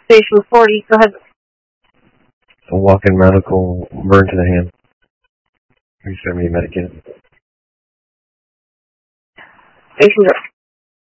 Station 40, go ahead. A walk-in medical, burn to the hand. Please send me medicated. Station 0.